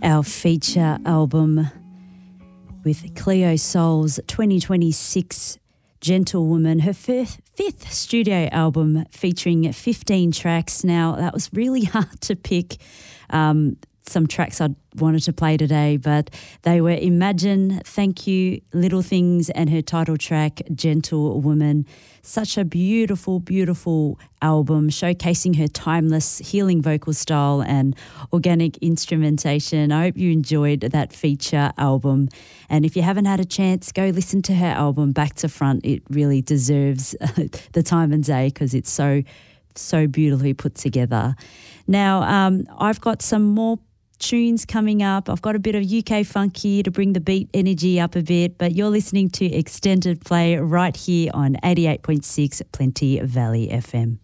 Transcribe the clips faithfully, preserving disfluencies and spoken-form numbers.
our feature album with Cleo Sol's twenty twenty-six Gentlewoman, her fifth, fifth studio album featuring fifteen tracks. Now, that was really hard to pick um, some tracks I wanted to play today, but they were Imagine, Thank You, Little Things, and her title track, Gentlewoman. Such a beautiful, beautiful album showcasing her timeless healing vocal style and organic instrumentation. I hope you enjoyed that feature album. And if you haven't had a chance, go listen to her album back to front. It really deserves the time and day because it's so, so beautifully put together. Now, um, I've got some more tunes coming up. I've got a bit of U K funk here to bring the beat energy up a bit, but you're listening to Extended Play right here on eighty-eight point six Plenty Valley F M.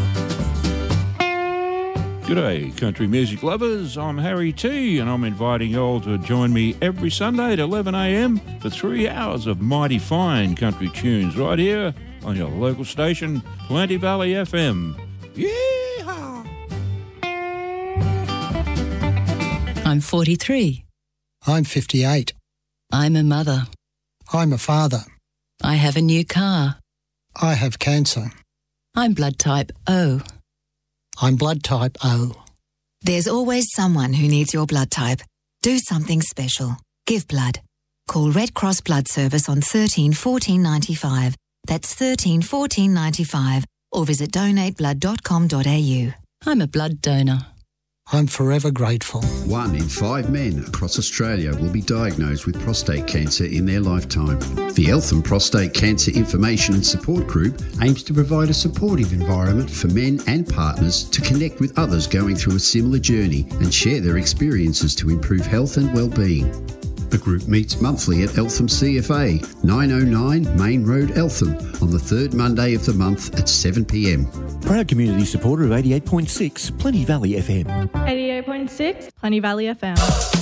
G'day, country music lovers. I'm Harry T, and I'm inviting you all to join me every Sunday at eleven a m for three hours of mighty fine country tunes right here on your local station, Plenty Valley F M. Yeehaw! I'm forty-three. I'm fifty-eight. I'm a mother. I'm a father. I have a new car. I have cancer. I'm blood type O. I'm blood type O. There's always someone who needs your blood type. Do something special. Give blood. Call Red Cross Blood Service on thirteen fourteen ninety-five. That's thirteen fourteen ninety-five. Or visit donate blood dot com dot a u. I'm a blood donor. I'm forever grateful. One in five men across Australia will be diagnosed with prostate cancer in their lifetime. The Eltham Prostate Cancer Information and Support Group aims to provide a supportive environment for men and partners to connect with others going through a similar journey and share their experiences to improve health and well-being. The group meets monthly at Eltham C F A, nine oh nine Main Road, Eltham, on the third Monday of the month at seven p m. Proud community supporter of eighty-eight point six Plenty Valley F M. eighty-eight point six Plenty Valley F M.